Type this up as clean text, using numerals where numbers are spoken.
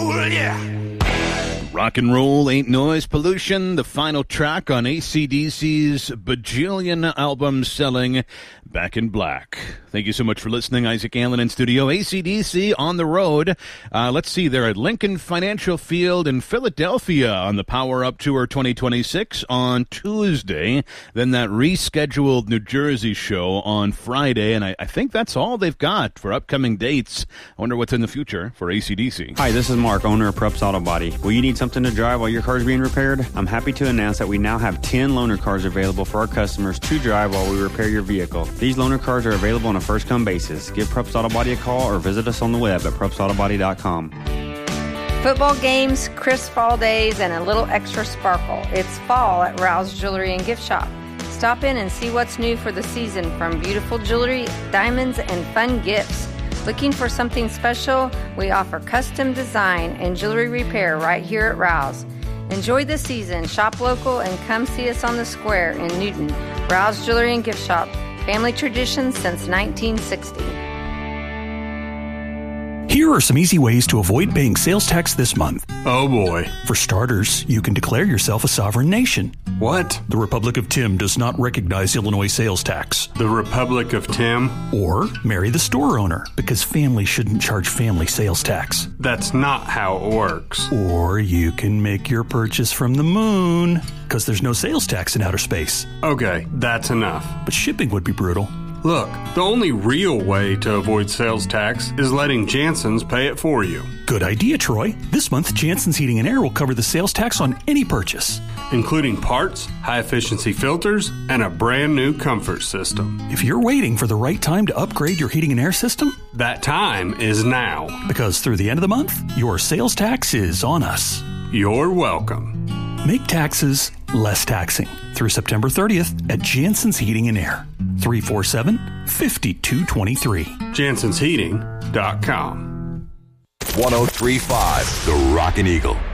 Oh, yeah. Rock and roll ain't noise pollution, the final track on AC/DC's bajillion album selling Back in Black. Thank you so much for listening. Isaac Allen in studio. AC/DC on the road. Let's see, they're at Lincoln Financial Field in Philadelphia on the Power Up Tour 2026 on Tuesday. Then that rescheduled New Jersey show on Friday. And I think that's all they've got for upcoming dates. I wonder what's in the future for AC/DC. Hi, this is Mark, owner of Prupp's Auto Body. Will you need something to drive while your car is being repaired? I'm happy to announce that we now have 10 loaner cars available for our customers to drive while we repair your vehicle. These loaner cars are available on a first-come basis. Give Prupp's Auto Body a call or visit us on the web at pruppsautobody.com. Football games, crisp fall days, and a little extra sparkle. It's fall at Rouse Jewelry and Gift Shop. Stop in and see what's new for the season, from beautiful jewelry, diamonds, and fun gifts. Looking for something special? We offer custom design and jewelry repair right here at Rouse. Enjoy the season, shop local, and come see us on the square in Newton. Rouse Jewelry and Gift Shop. Family tradition since 1960. Here are some easy ways to avoid paying sales tax this month. Oh boy. For starters, you can declare yourself a sovereign nation. What? The Republic of Tim does not recognize Illinois sales tax. The Republic of Tim? Or marry the store owner, because family shouldn't charge family sales tax. That's not how it works. Or you can make your purchase from the moon, because there's no sales tax in outer space. Okay, that's enough. But shipping would be brutal. Look, the only real way to avoid sales tax is letting Jansen's pay it for you. Good idea, Troy. This month, Jansen's Heating and Air will cover the sales tax on any purchase, including parts, high-efficiency filters, and a brand new comfort system. If you're waiting for the right time to upgrade your heating and air system, that time is now. Because through the end of the month, your sales tax is on us. You're welcome. Make taxes less taxing through September 30th at Jansen's Heating and Air. 347-5223. JansensHeating.com. 103.5 The Rockin' Eagle.